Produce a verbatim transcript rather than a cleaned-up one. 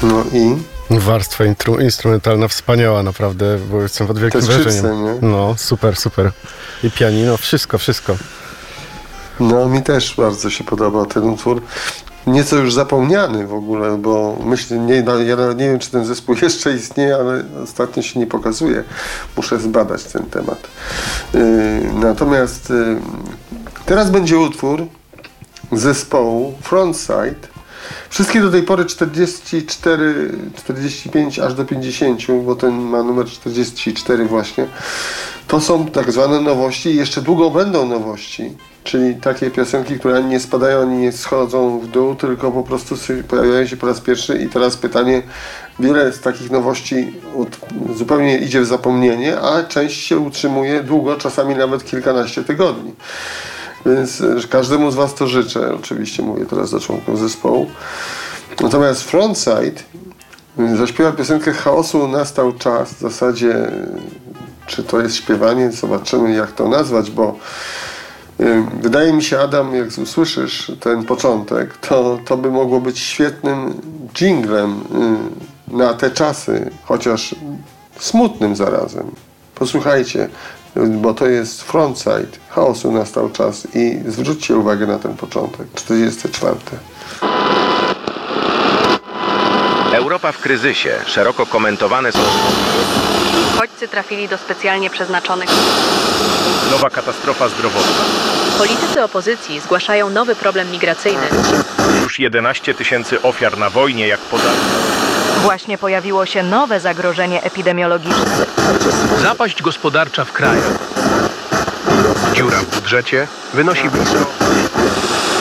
No i? Warstwa intru- instrumentalna wspaniała, naprawdę, bo jestem pod wielkim Te skrzypce, wrażeniem. nie? No, super, super. I pianino, wszystko, wszystko. No, mi też bardzo się podoba ten utwór. Nieco już zapomniany w ogóle, bo myślę, nie, ja nie wiem, czy ten zespół jeszcze istnieje, ale ostatnio się nie pokazuje. Muszę zbadać ten temat. Yy, natomiast yy, teraz będzie utwór zespołu Frontside. Wszystkie do tej pory czterdzieści cztery, czterdzieści pięć aż do pięćdziesiąt, bo ten ma numer czterdzieści cztery właśnie. To są tak zwane nowości i jeszcze długo będą nowości. Czyli takie piosenki, które ani nie spadają, ani nie schodzą w dół, tylko po prostu pojawiają się po raz pierwszy. I teraz pytanie, wiele z takich nowości zupełnie idzie w zapomnienie, a część się utrzymuje długo, czasami nawet kilkanaście tygodni. Więc każdemu z was to życzę. Oczywiście mówię teraz do członków zespołu. Natomiast Frontside zaśpiewa piosenkę Chaosu nastał czas. W zasadzie, czy to jest śpiewanie, zobaczymy jak to nazwać, bo wydaje mi się, Adam, jak usłyszysz ten początek, to, to by mogło być świetnym dżinglem na te czasy, chociaż smutnym zarazem. Posłuchajcie, bo to jest Frontside, Chaosu nastał czas i zwróćcie uwagę na ten początek, czterdziesty czwarty. Europa w kryzysie. Szeroko komentowane są... Uchodźcy trafili do specjalnie przeznaczonych... Nowa katastrofa zdrowotna. Politycy opozycji zgłaszają nowy problem migracyjny. Już jedenaście tysięcy ofiar na wojnie, jak podano. Właśnie pojawiło się nowe zagrożenie epidemiologiczne. Zapaść gospodarcza w kraju. Dziura w budżecie wynosi blisko...